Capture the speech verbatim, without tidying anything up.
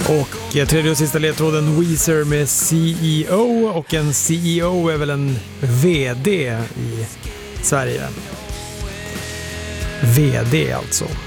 Och tredje och sista ledtråden, Weezer med C E O, och en C E O är väl en V D i Sverige. V D alltså.